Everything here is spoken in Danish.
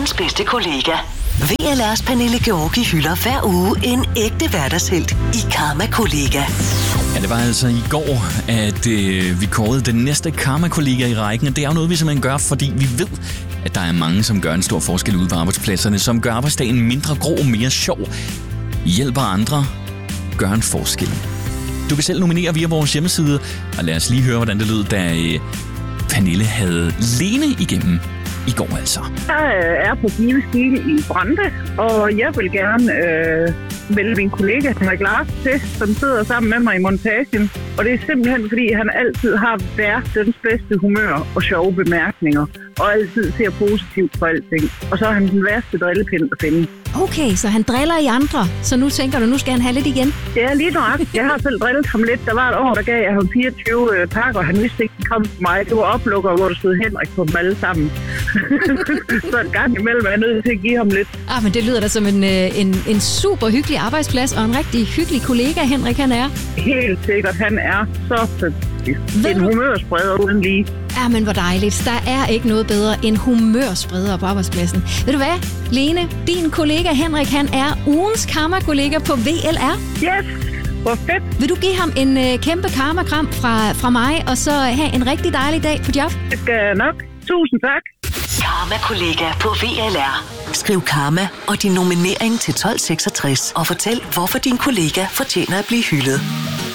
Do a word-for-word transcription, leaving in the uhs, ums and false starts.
ugens bedste kollega. V L R's Pernille Georgi hylder hver uge en ægte hverdagshelt i Karma-kollega. Ja, det var altså i går, at øh, vi kårede den næste Karma-kollega i rækken. Og det er jo noget, vi simpelthen gør, fordi vi ved, at der er mange, som gør en stor forskel ude på arbejdspladserne, som gør arbejdsdagen mindre grå og mere sjov. Hjælper andre, gør en forskel. Du kan selv nominere via vores hjemmeside, og lad os lige høre, hvordan det lød, da øh, Pernille havde Lene igennem i går altså. Jeg er på Give Stil i Brande, og jeg vil gerne øh, vælge min kollega Henrik Lars til, som sidder sammen med mig i montagen. Og det er simpelthen, fordi han altid har verdens bedste humør og sjove bemærkninger, og altid ser positivt på alting. Og så er han den værste drillepind at finde. Okay, så han driller i andre, så nu tænker du, nu skal han have lidt igen? Ja, lige nok. Jeg har selv drillet ham lidt. Der var et år, der gav jeg ham fireogtyve øh, pakker, og han vidste ikke, de kom fra mig. Det var oplukker, hvor der stod Henrik på dem alle sammen. Så en gang imellem er jeg nødt til at give ham lidt. Ah, men det lyder da som en, en, en super hyggelig arbejdsplads, og en rigtig hyggelig kollega, Henrik han er. Helt sikkert, han er så fantastisk. En humørspreder uden lige. Ja, men hvor dejligt. Der er ikke noget bedre end humørspreder på arbejdspladsen. Ved du hvad, Lene, din kollega Henrik, han er ugens karma-kollega på V L R. Yes, hvor fedt. Vil du give ham en øh, kæmpe karma-kram fra, fra mig, og så have en rigtig dejlig dag på job? Det skal jeg nok. Tusind tak. Karma-kollega på V L R. Skriv karma og din nominering til tolv seksogtres og fortæl, hvorfor din kollega fortjener at blive hyldet.